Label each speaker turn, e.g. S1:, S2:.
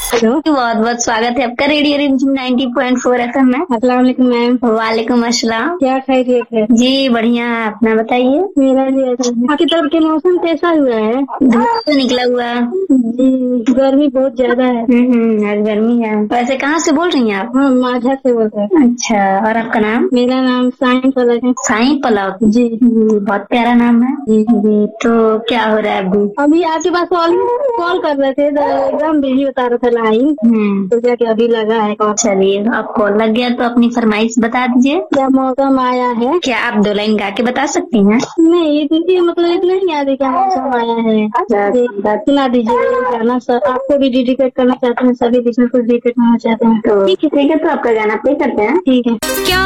S1: Hello.
S2: बहुत बहुत स्वागत है आपका रेडियो रिमझिम 90.4 एफएम में।
S1: अस्सलाम वालेकुम मैम।
S2: वालेकुम अस्सलाम।
S1: क्या खैरियत है?
S2: जी बढ़िया है, अपना बताइए।
S1: मेरा भी ऐसा है। आपकी तरफ के मौसम कैसा हुआ है?
S2: धूप तो निकला हुआ।
S1: जी गर्मी बहुत ज्यादा है।
S2: आज गर्मी है। वैसे कहाँ से बोल रही हैं आप?
S1: हाँ माझा से बोल रहे हैं।
S2: अच्छा, और आपका नाम?
S1: मेरा नाम साइंस पलक है।
S2: साईं पलक
S1: जी
S2: बहुत प्यारा नाम है। जी तो क्या हो रहा है अभी?
S1: अभी आपके पास कॉल कर रहे थे तो एकदम बिजी बता रहा था लाइन, तो क्या क्या अभी लगा है कॉल।
S2: चलिए, अब कॉल लग गया तो अपनी फरमाइश बता दीजिए।
S1: क्या मौसम आया है?
S2: क्या आप 2 लाइन गा के बता सकती हैं?
S1: नहीं इतनी मतलब इतना ही याद है क्या मौसम आया है। सुना दीजिए गाना। सब आपको भी डेडिकेट करना चाहते हैं, सभी जिसमें कुछ डेडिकेट करना चाहते हैं।
S2: तो ठीक है, तो आपका गाना प्ले करते हैं।
S1: ठीक है।
S2: क्या